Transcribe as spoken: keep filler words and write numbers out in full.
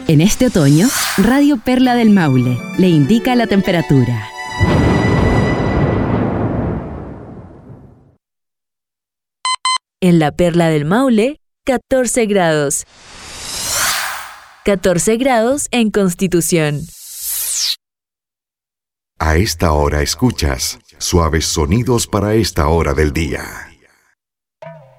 En este otoño, Radio Perla del Maule le indica la temperatura. En la Perla del Maule, catorce grados. catorce grados en Constitución. A esta hora escuchas suaves sonidos para esta hora del día.